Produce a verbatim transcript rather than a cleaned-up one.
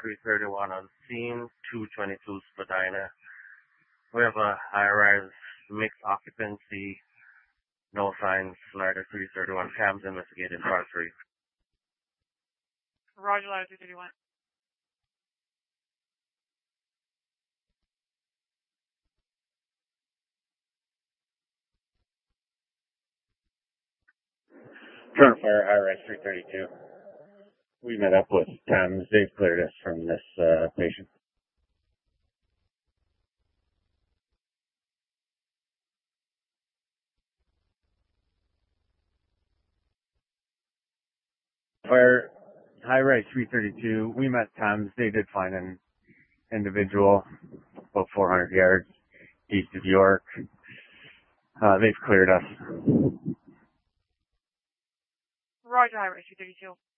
three thirty-one on scene, two twenty-two Spadina. We have a high-rise mixed occupancy, no signs, ladder three thirty-one, cams investigated, car three. Roger, ladder three thirty-one. Current fire, high-rise three thirty-two. We met up with Thames. They've cleared us from this uh, patient. Fire, high-rise three thirty-two. We met Thames. They did find an individual about four hundred yards east of York. Uh, they've cleared us. Roger, high-rise three thirty-two.